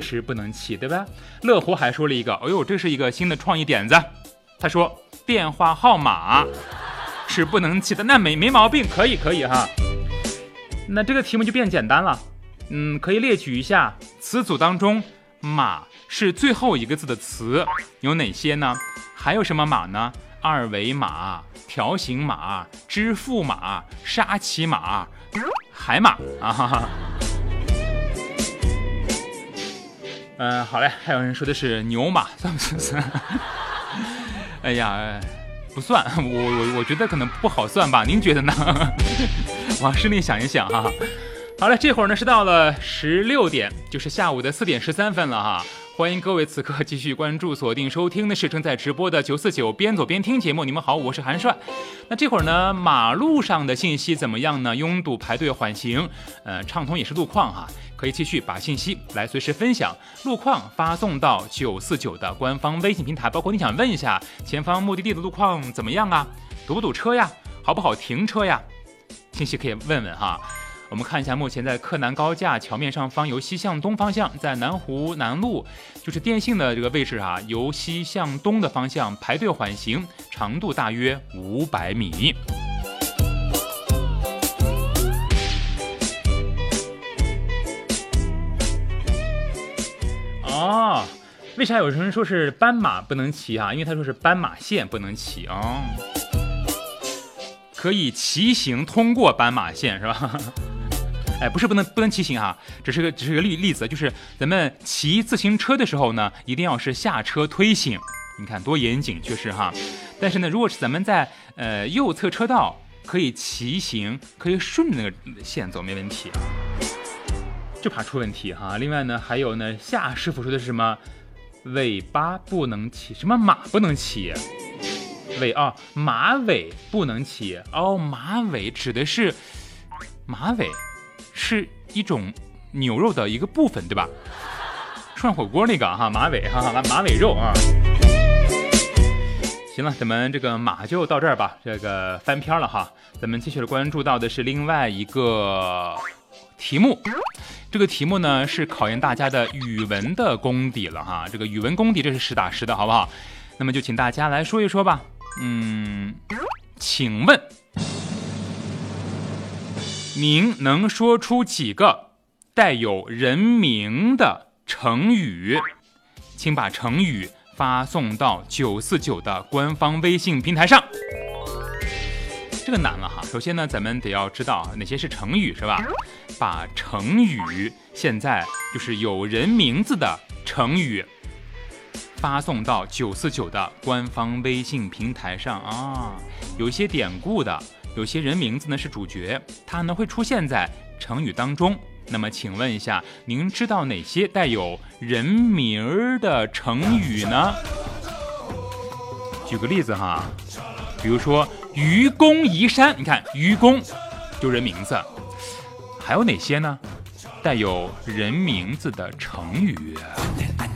实不能骑，对吧？乐活还说了一个，哎呦，这是一个新的创意点子。他说电话号码是不能骑的，那没毛病，可以哈。那这个题目就变简单了，可以列举一下词组当中码是最后一个字的词有哪些呢？还有什么码呢？二维码、条形码、支付码、沙琪码、海码啊哈哈。好嘞，还有人说的是牛马，算不算？哎呀，不算，我觉得可能不好算吧，您觉得呢？往心里想一想哈。好了，这会儿呢是到了16点，就是下午的4点13分了哈。欢迎各位此刻继续关注、锁定收听的是正在直播的949边走边听节目。你们好，我是韩帅。那这会儿呢，马路上的信息怎么样呢？拥堵、排队、缓行，畅通也是路况哈。可以继续把信息来随时分享，路况发送到949的官方微信平台。包括你想问一下前方目的地的路况怎么样啊？堵不堵车呀？好不好停车呀？信息可以问问哈。我们看一下，目前在柯南高架桥面上方，由西向东方向，在南湖南路，就是电信的这个位置啊，由西向东的方向排队缓行，长度大约500米。哦，为啥有人说是斑马不能骑啊？因为他说是斑马线不能骑啊。可以骑行通过斑马线是吧？哎，不是不能骑行哈，只是个例子，就是咱们骑自行车的时候呢，一定要是下车推行，你看多严谨，确实哈。但是呢，如果是咱们在右侧车道可以骑行，可以顺着那个线走，没问题啊，就怕出问题哈。另外呢，还有呢，夏师傅说的是什么？尾巴不能骑，什么马不能骑？马尾不能骑哦，马尾指的是马尾是一种牛肉的一个部分，对吧？涮火锅那个哈，马尾哈，马尾肉啊。行了，咱们这个马就到这儿吧，这个翻篇了哈。咱们继续关注到的是另外一个题目，这个题目呢是考验大家的语文的功底了哈。这个语文功底这是实打实的，好不好？那么就请大家来说一说吧。请问您能说出几个带有人名的成语？请把成语发送到949的官方微信平台上。这个难了哈，首先呢，咱们得要知道哪些是成语，是吧？把成语现在就是有人名字的成语发送到949的官方微信平台上啊。有一些典故的，有些人名字呢是主角，它呢会出现在成语当中。那么请问一下，您知道哪些带有人名的成语呢？举个例子哈，比如说愚公移山，你看愚公就人名字，还有哪些呢？带有人名字的成语。